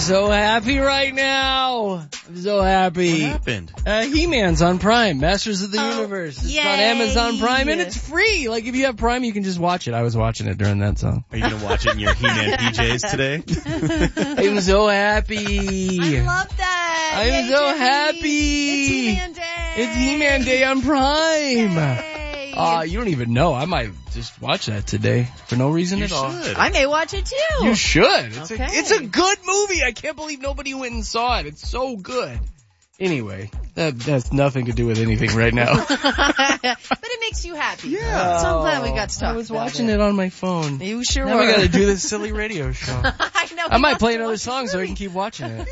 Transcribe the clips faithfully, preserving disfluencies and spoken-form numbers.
so happy right now. I'm so happy. What happened? Uh, He-Man's on Prime. Masters of the Oh, Universe. It's yay. on Amazon Prime, and it's free. Like, if you have Prime, you can just watch it. I was watching it during that song. Are you going to watch it in your He-Man P Js today? I'm so happy. I love that. I'm Yay, so Jimmy. happy. It's He-Man Day. It's He-Man Day on Prime. Yay. Uh, you don't even know. I might just watch that today for no reason You at all. should. I may watch it too. You should. It's, Okay. a, it's a good movie. I can't believe nobody went and saw it. It's so good. Anyway, that has nothing to do with anything right now. But it makes you happy. Yeah. So I'm glad we got to talk I was about watching it. it on my phone. You sure Now were. we gotta do this silly radio show. I know. I we might have play to another watch song the so I movie. can keep watching it.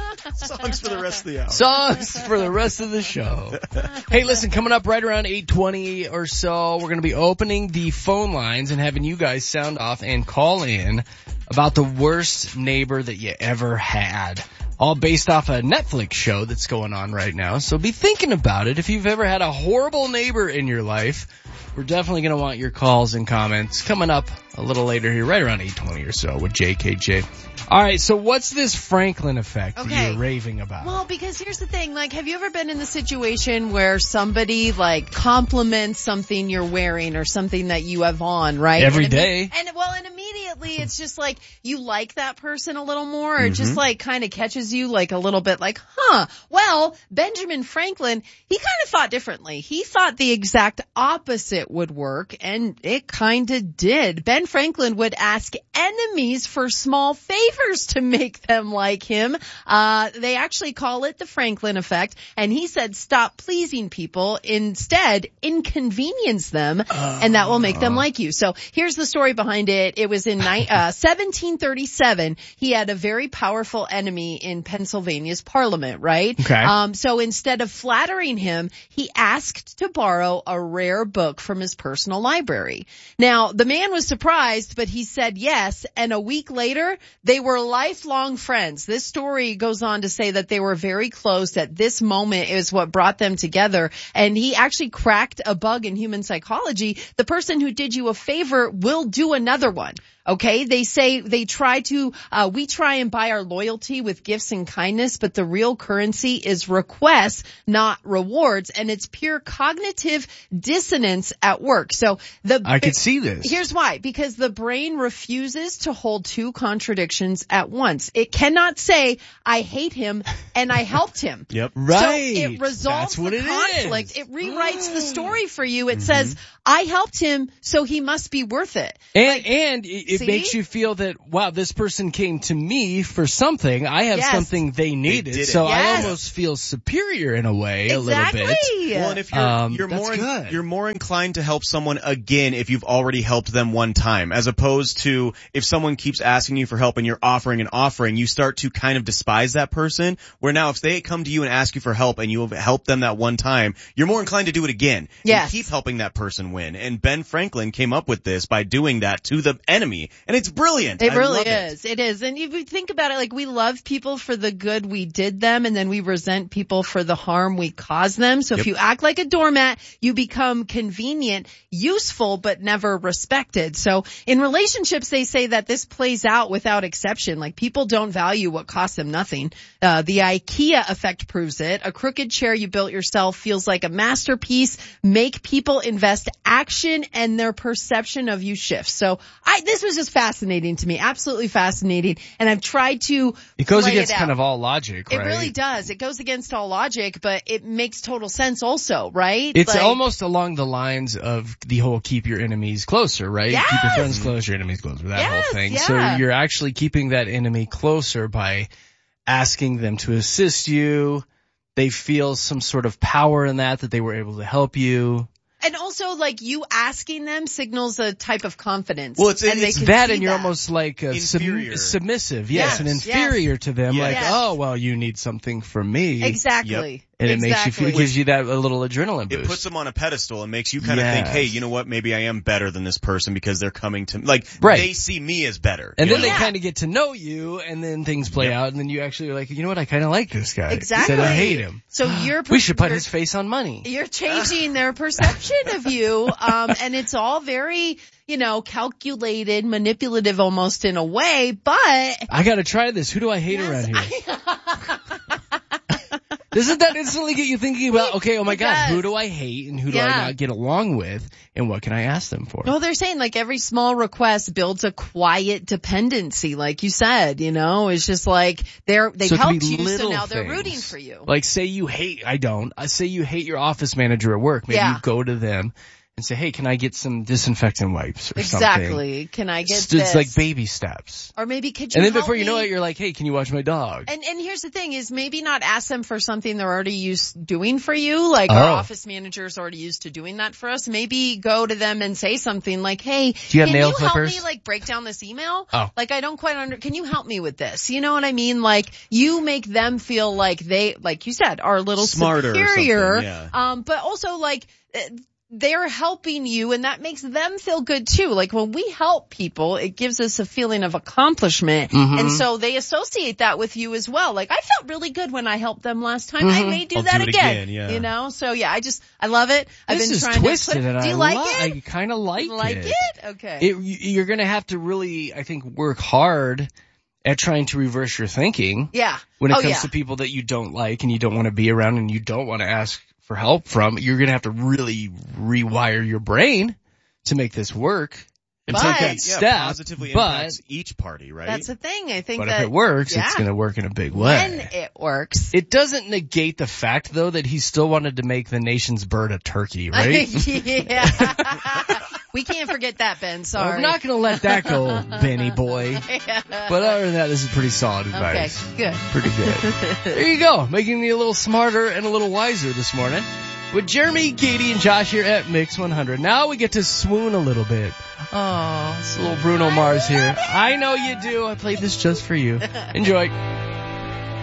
Songs for the rest of the hour. Songs for the rest of the show. Hey, listen, coming up right around eight twenty or so, we're going to be opening the phone lines and having you guys sound off and call in about the worst neighbor that you ever had. All based off a Netflix show that's going on right now. So be thinking about it. If you've ever had a horrible neighbor in your life, we're definitely going to want your calls and comments coming up a little later here, right around eight twenty or so with J K J. All right, so what's this Franklin effect that Okay. you're raving about? Well, because here's the thing, like, have you ever been in the situation where somebody, like, compliments something you're wearing or something that you have on, right? Every and day. And, well, and immediately it's just like, you like that person a little more, or it Mm-hmm. just, like, kind of catches you, like, a little bit like, huh, well, Benjamin Franklin, he kind of thought differently. He thought the exact opposite would work, and it kind of did. Ben Franklin would ask enemies for small favors to make them like him. Uh, they actually call it the Franklin effect. And he said, stop pleasing people. Instead, inconvenience them. Uh, and that will make them like you. So here's the story behind it. It was in ni- uh, seventeen thirty-seven. He had a very powerful enemy in Pennsylvania's parliament, right? Okay. Um, so instead of flattering him, he asked to borrow a rare book from his personal library. Now, the man was surprised, but he said yes. And a week later, they were lifelong friends. This story goes on to say that they were very close, that this moment is what brought them together. And he actually cracked a bug in human psychology. The person who did you a favor will do another one. Okay, they say they try to, uh, we try and buy our loyalty with gifts and kindness, but the real currency is requests, not rewards, and it's pure cognitive dissonance at work. So the I could see this. Here's why. Because the brain refuses to hold two contradictions at once. It cannot say, I hate him and I helped him. Yep. Right. So it resolves That's what the it conflict. is. It rewrites the story for you. It says, I helped him, so he must be worth it. And, Like, and it, it see? makes you feel that, wow, this person came to me for something. I have Yes. something they needed. did it. So Yes. I almost feel superior in a way, exactly. a little bit. Well, and if you're Um, you're that's more in- good. you're more inclined to help someone again if you've already helped them one time, as opposed to if someone keeps asking you for help and you're offering and offering, you start to kind of despise that person. Where now, if they come to you and ask you for help and you have helped them that one time, you're more inclined to do it again. Yes. And keep helping that person win. And Ben Franklin came up with this by doing that to the enemy, and it's brilliant. It I really love is. It is. And if you think about it, like, we love people for the good we did them, and then we resent people for the harm we caused them. So Yep. if you act like a doormat, you become convenient, useful, but never respected. So in relationships, they say that this plays out without exception. Like, people don't value what costs them nothing. Uh, the IKEA effect proves it. A crooked chair you built yourself feels like a masterpiece. Make people invest action, and their perception of you shifts. So I, this was just fascinating to me. Absolutely fascinating. And I've tried to It goes lay against it kind out. of all logic, It right? really does. It goes against all logic, but it makes total sense also, right? It's Like, almost along the lines of the whole keep your enemies closer, right? Yes. Keep your friends closer, your enemies closer, that Yes, whole thing. yeah. So you're actually keeping that enemy closer by asking them to assist you. They feel some sort of power in that, that they were able to help you. And also, like, you asking them signals a type of confidence. Well, it's- and they it's can That see and you're that. almost like a sub- Inferior. submissive, yes, Yes, and yes. inferior to them. Yes. Like, Yes. oh, well, you need something from me. Exactly. And it exactly. makes you feel, gives you that a little adrenaline It boost. puts them on a pedestal and makes you kind of think, Yes. hey, you know what, maybe I am better than this person because they're coming to, like, Right. they see me as better. And you then know? they Yeah. kind of get to know you, and then things play Yep. out, and then you actually are like, you know what, I kind of like this guy. Exactly. Instead of hate him. So you're We should put you're- his face on money. You're changing their perception of you, um, and it's all very, you know, calculated, manipulative almost in a way, but I gotta try this. Who do I hate Yes, around here? I- Doesn't that instantly get you thinking about, okay, oh my It God, does. who do I hate and who do I Yeah. not get along with and what can I ask them for? Well, they're saying like every small request builds a quiet dependency, like you said, you know, it's just like they're, they've So it could helped be you, so little now they're things. rooting for you. Like say you hate, I don't, I say you hate your office manager at work. Maybe Yeah. you go to them and say, hey, can I get some disinfectant wipes or something? Exactly. Can I get It's this? like baby steps. Or maybe could you And then help before you know me? it, you're like, hey, can you watch my dog? And and here's the thing is maybe not ask them for something they're already used doing for you. Like our Oh. office manager's already used to doing that for us. Maybe go to them and say something like, hey, Do you have can nail you clippers? help me like break down this email? Oh. Like I don't quite under, can you help me with this? You know what I mean? Like you make them feel like they, like you said, are a little Smarter or superior. something, yeah. Um, but also like, uh, they're helping you and that makes them feel good too. Like when we help people, it gives us a feeling of accomplishment. Mhm. And so they associate that with you as well. Like I felt really good when I helped them last time. I Mhm. may do I'll that do it again. again, yeah. You know? So yeah, I just, I love it. I've This been is trying twisted to put, and do you I like lo- it? I kind of like, like it. it? Okay. It, you're gonna have to really, I think, work hard at trying to reverse your thinking yeah. when it oh, comes yeah. to people that you don't like and you don't want to be around and you don't want to ask for help from. You're gonna have to really rewire your brain to make this work and But- take Yeah, that step. positively but impacts each party, right? That's the thing. I think but that if it works, yeah. it's gonna work in a big when way. it works. It doesn't negate the fact though that he still wanted to make the nation's bird a turkey, right? yeah. We can't forget that, Ben. Sorry. I'm not gonna let that go, Benny boy. But other than that, this is pretty solid Okay, advice. good. Pretty good. There you go, making me a little smarter and a little wiser this morning. With Jeremy, Katie, and Josh here at Mix one hundred. Now we get to swoon a little bit. Oh, it's a little Bruno Mars here. I know you do. I played this just for you. Enjoy.